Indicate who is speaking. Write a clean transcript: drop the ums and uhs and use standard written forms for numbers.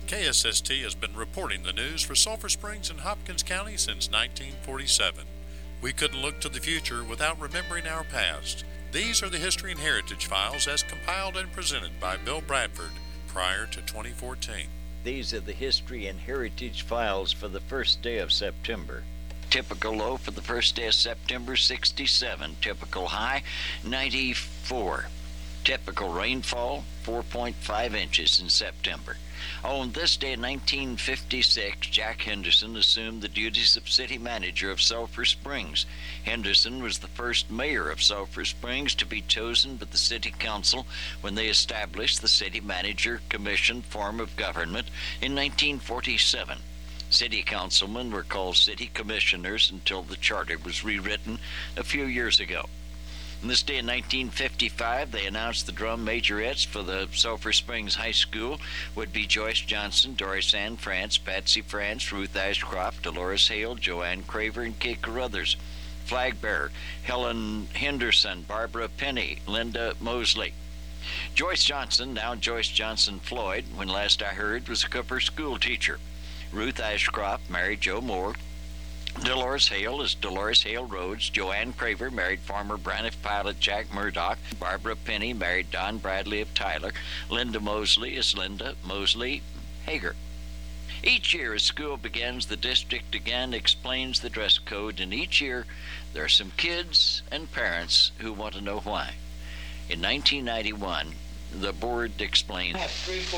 Speaker 1: KSST has been reporting the news for Sulphur Springs and Hopkins County since 1947. We couldn't look to the future without remembering our past. These are the History and Heritage Files as compiled and presented by Bill Bradford prior to 2014.
Speaker 2: These are the History and Heritage Files for the first day of September. Typical low for the first day of September, 67. Typical high, 94. Typical rainfall, 4.5 inches in September. On this day in 1956, Jack Henderson assumed the duties of city manager of Sulphur Springs. Henderson was the first mayor of Sulphur Springs to be chosen by the city council when they established the city manager commission form of government in 1947. City councilmen were called city commissioners until the charter was rewritten a few years ago. On this day in 1955, they announced the drum majorettes for the Sulphur Springs High School would be Joyce Johnson, Doris Ann France, Patsy France, Ruth Ashcroft, Dolores Hale, Joanne Craver, and Kate Carruthers. Flag bearer, Helen Henderson, Barbara Penny, Linda Mosley. Joyce Johnson, now Joyce Johnson Floyd, when last I heard, was a Cooper school teacher. Ruth Ashcroft married Joe Moore. Dolores Hale is Dolores Hale Rhodes. Joanne Craver married former Braniff pilot Jack Murdoch. Barbara Penny married Don Bradley of Tyler. Linda Mosley is Linda Mosley Hager. Each year as school begins, the district again explains the dress code, and each year there are some kids and parents who want to know why. In 1991, the board explained.